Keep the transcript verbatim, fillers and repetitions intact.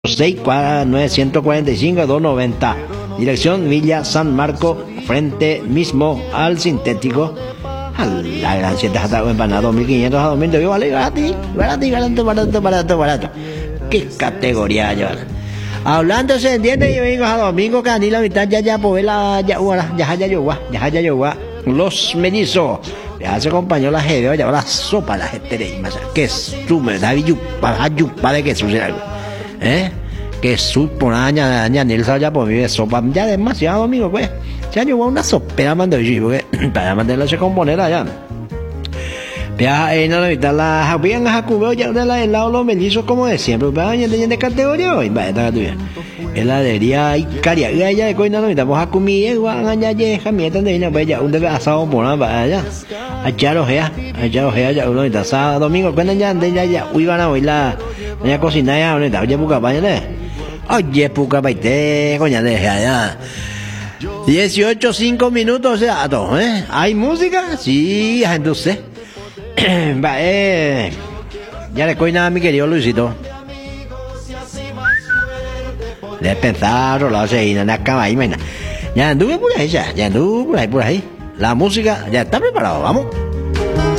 seis nueve cuatro cinco dos noventa. Dirección Villa San Marco, frente mismo al sintético. A la gran siete hasta empanada dos mil quinientos a dos mil. Vale, gratis, gratis, barato, barato, barato, barato. ¿Qué categoría yo? Hablando se entiende, yo vengo a domingo, que ni la mitad ya ya pues la ya ya ya yo ya ya yo los mellizos. Ya se acompañó la G D, ya la sopa la gente de más que sume David para yupa de que sucede algo. ¿Eh? Que supo aña aña ni el ya pues vive sopa ya demasiado amigo pues. Ya yo una sopera mando yo porque para mandarla se componer allá. Ya en la mitad la habían a cubeo ya de la lado los mellizos como de siempre, pero ya de categoría hoy, va está tuya. Heladería y caria ya de coina no estamos a comer igual allá ya jamieta de pues ya un debe asado por allá. Allá los gea, allá los gea ya uno está sábado domingo cuando ya de ya ya uy van a bailar. Ya cocina ya no está, oye puca pañale. Oye puca paite coña de allá. dieciocho cinco minutos, o sea, todo, ¿eh? ¿Hay música? Sí, entonces. Va, eh. Ya le coina a mi querido Luisito. De pensar, lo hace y no acaba ahí, mañana. Ya anduve por ahí, ya, ya anduve por ahí, por ahí. La música ya está preparado, vamos.